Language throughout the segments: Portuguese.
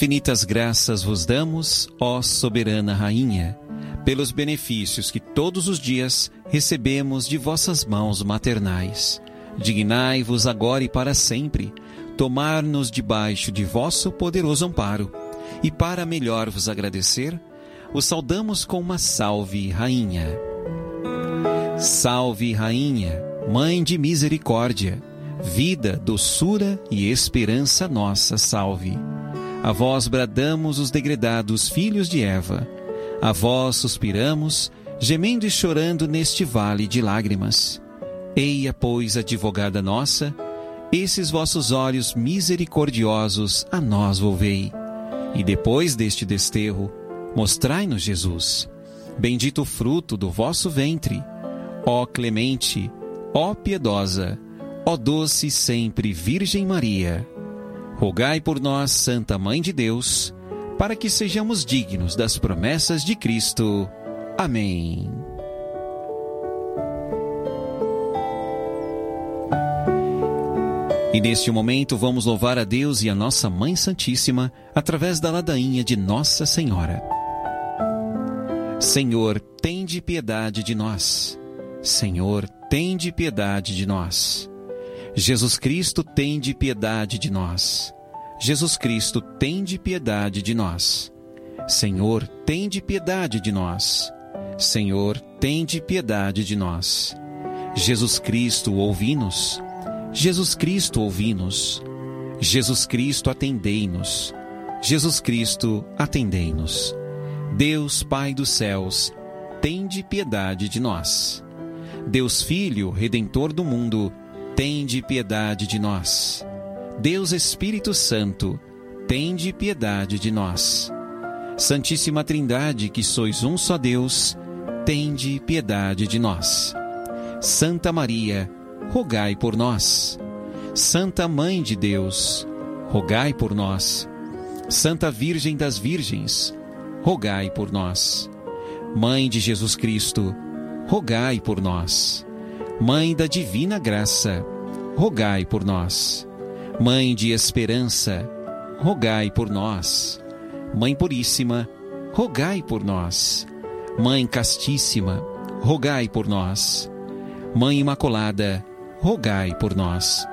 Infinitas graças vos damos, ó soberana Rainha, pelos benefícios que todos os dias recebemos de vossas mãos maternais. Dignai-vos agora e para sempre tomar-nos debaixo de vosso poderoso amparo, e para melhor vos agradecer, o saudamos com uma salve, Rainha. Salve, Rainha, Mãe de misericórdia, vida, doçura e esperança nossa, salve. A vós bradamos os degredados filhos de Eva, a vós suspiramos, gemendo e chorando neste vale de lágrimas. Eia, pois, advogada nossa, esses vossos olhos misericordiosos a nós volvei. E depois deste desterro, mostrai-nos Jesus. Bendito o fruto do vosso ventre. Ó clemente, ó piedosa, ó doce sempre Virgem Maria. Rogai por nós, Santa Mãe de Deus, para que sejamos dignos das promessas de Cristo. Amém. E neste momento vamos louvar a Deus e a nossa Mãe Santíssima através da ladainha de Nossa Senhora. Senhor, tende piedade de nós. Senhor, tende piedade de nós. Jesus Cristo, tende piedade de nós. Jesus Cristo, tende piedade de nós. Senhor, tende piedade de nós. Senhor, tende piedade de nós. Jesus Cristo, ouvi-nos. Jesus Cristo, ouvi-nos. Jesus Cristo, atendei-nos. Jesus Cristo, atendei-nos. Deus, Pai dos céus, tende piedade de nós. Deus Filho, Redentor do mundo, tende piedade de nós. Deus Espírito Santo, tende piedade de nós. Santíssima Trindade, que sois um só Deus, tende piedade de nós. Santa Maria, rogai por nós. Santa Mãe de Deus, rogai por nós. Santa Virgem das Virgens, rogai por nós. Mãe de Jesus Cristo, rogai por nós. Mãe da Divina Graça, rogai por nós. Mãe de Esperança, rogai por nós. Mãe Puríssima, rogai por nós. Mãe Castíssima, rogai por nós. Mãe Imaculada, rogai por nós.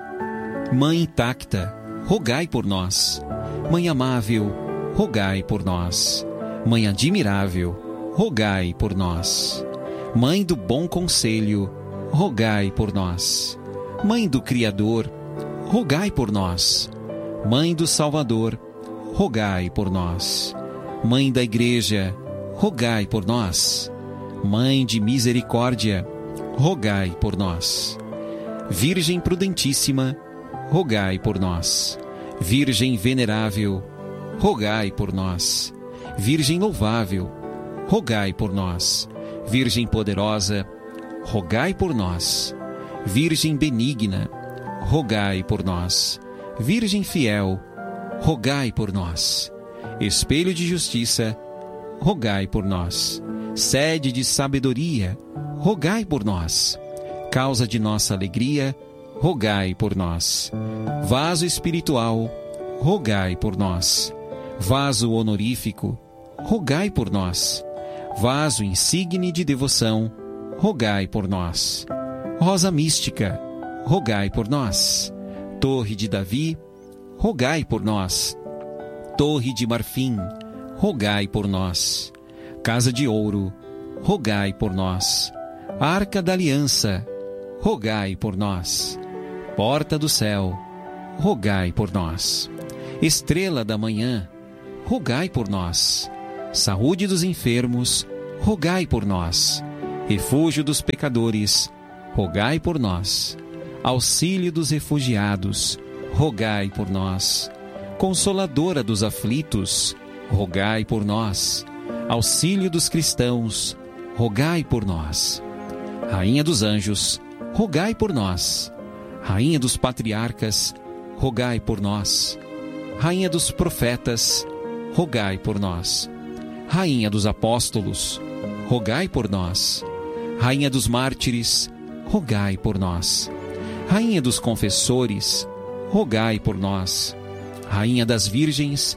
Mãe Intacta, rogai por nós. Mãe Amável, rogai por nós. Mãe Admirável, rogai por nós. Mãe do Bom Conselho, rogai por nós. Mãe do Criador, rogai por nós. Mãe do Salvador, rogai por nós. Mãe da Igreja, rogai por nós. Mãe de misericórdia, rogai por nós. Virgem prudentíssima, rogai por nós. Virgem venerável, rogai por nós. Virgem louvável, rogai por nós. Virgem poderosa, rogai por nós. Virgem benigna, rogai por nós. Virgem fiel, rogai por nós. Espelho de justiça, rogai por nós. Sede de sabedoria, rogai por nós. Causa de nossa alegria, rogai por nós. Vaso espiritual, rogai por nós. Vaso honorífico, rogai por nós. Vaso insigne de devoção, rogai por nós. Rosa mística, rogai por nós. Torre de Davi, rogai por nós. Torre de marfim, rogai por nós. Casa de ouro, rogai por nós. Arca da aliança, rogai por nós. Porta do céu, rogai por nós. Estrela da manhã, rogai por nós. Saúde dos enfermos, rogai por nós. Refúgio dos pecadores, rogai por nós. Auxílio dos refugiados, rogai por nós. Consoladora dos aflitos, rogai por nós. Auxílio dos cristãos, rogai por nós. Rainha dos anjos, rogai por nós. Rainha dos patriarcas, rogai por nós. Rainha dos profetas, rogai por nós. Rainha dos apóstolos, rogai por nós. Rainha dos mártires, rogai por nós. Rainha dos confessores, rogai por nós. Rainha das virgens,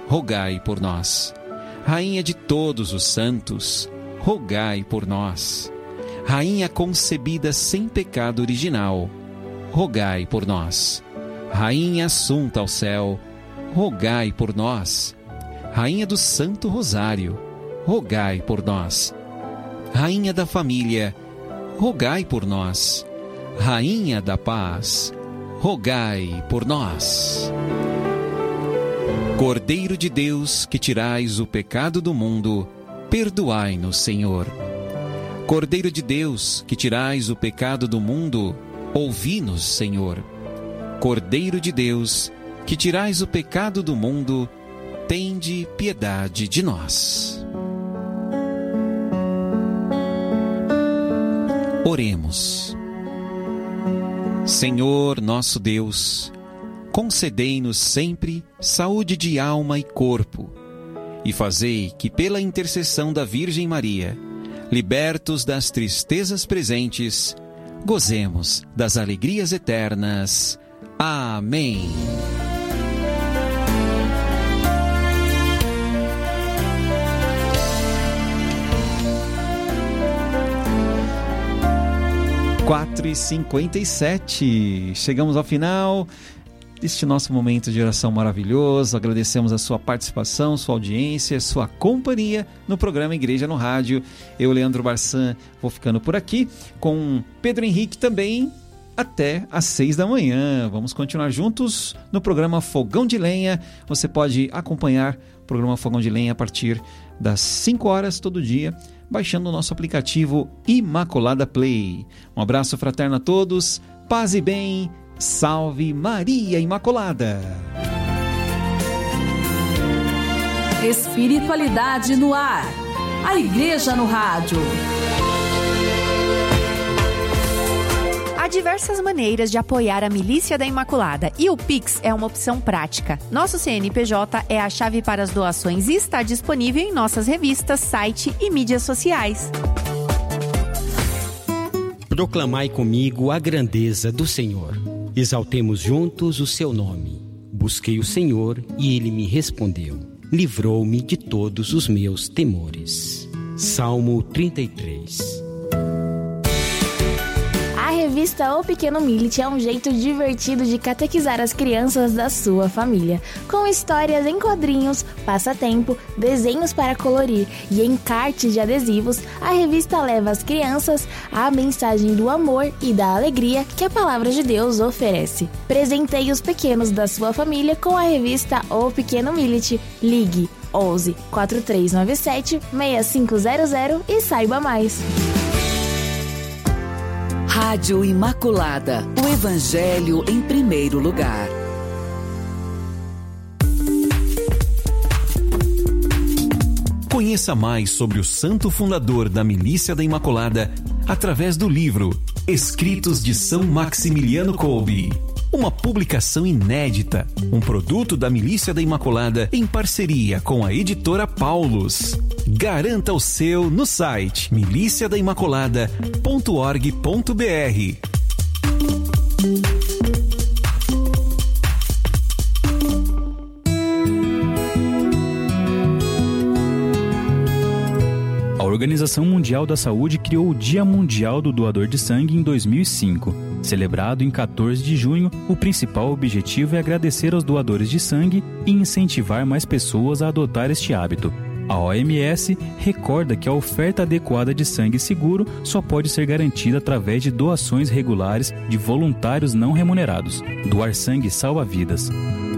rogai por nós. Rainha de todos os santos, rogai por nós. Rainha concebida sem pecado original, rogai por nós. Rainha assunta ao céu, rogai por nós. Rainha do Santo Rosário, rogai por nós. Rainha da família, rogai por nós. Rainha da paz, rogai por nós. Cordeiro de Deus, que tirais o pecado do mundo, perdoai-nos, Senhor. Cordeiro de Deus, que tirais o pecado do mundo, ouvi-nos, Senhor. Cordeiro de Deus, que tirais o pecado do mundo, tende piedade de nós. Oremos. Senhor nosso Deus, concedei-nos sempre saúde de alma e corpo, e fazei que, pela intercessão da Virgem Maria, libertos das tristezas presentes, gozemos das alegrias eternas. Amém. Quatro e 57, chegamos ao final deste nosso momento de oração maravilhoso. Agradecemos a sua participação, sua audiência, sua companhia no programa Igreja no Rádio. Eu, Leandro Barçan, vou ficando por aqui com Pedro Henrique também até às 6 da manhã. Vamos continuar juntos no programa Fogão de Lenha. Você pode acompanhar o programa Fogão de Lenha a partir das 5 horas todo dia, baixando o nosso aplicativo Imaculada Play. Um abraço fraterno a todos, paz e bem, salve Maria Imaculada! Espiritualidade no ar, a Igreja no Rádio. Há diversas maneiras de apoiar a Milícia da Imaculada e o Pix é uma opção prática. Nosso CNPJ é a chave para as doações e está disponível em nossas revistas, site e mídias sociais. Proclamai comigo a grandeza do Senhor. Exaltemos juntos o seu nome. Busquei o Senhor e ele me respondeu. Livrou-me de todos os meus temores. Salmo 33. A revista O Pequeno Millet é um jeito divertido de catequizar as crianças da sua família, com histórias em quadrinhos, passatempo, desenhos para colorir e encartes de adesivos. A revista leva as crianças a mensagem do amor e da alegria que a Palavra de Deus oferece. Presenteie os pequenos da sua família com a revista O Pequeno Millet. Ligue 11 4397 6500 e saiba mais. Rádio Imaculada, o Evangelho em primeiro lugar. Conheça mais sobre o santo fundador da Milícia da Imaculada através do livro Escritos de São Maximiliano Kolbe. Uma publicação inédita, um produto da Milícia da Imaculada em parceria com a editora Paulus. Garanta o seu no site miliciadaimaculada.org.br. A Organização Mundial da Saúde criou o Dia Mundial do Doador de Sangue em 2005. Celebrado em 14 de junho, o principal objetivo é agradecer aos doadores de sangue e incentivar mais pessoas a adotar este hábito. A OMS recorda que a oferta adequada de sangue seguro só pode ser garantida através de doações regulares de voluntários não remunerados. Doar sangue salva vidas.